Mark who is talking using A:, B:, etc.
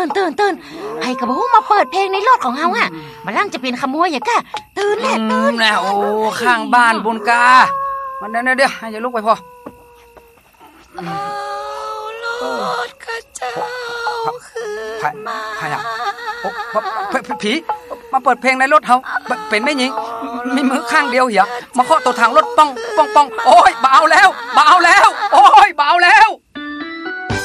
A: ตื่นไผกระบอกมาเปิดเพลงในรถของเฮาอ่ะมาลั่งจะเป็นขโมยอย่างกะตื่น
B: แล้วโอ้ข้างบ้านบุญกามันเดี๋ยวอย่าลุกไปพอ
A: รถกระเจ้าคือมา
B: ผีมาเปิดเพลงในรถเฮาเป็นไม่หญิงมีมือข้างเดียวเหี่ยมาเคาะตัวทางรถป้องโอ้ยเบาแล้วโอ้ยเบาแล้ว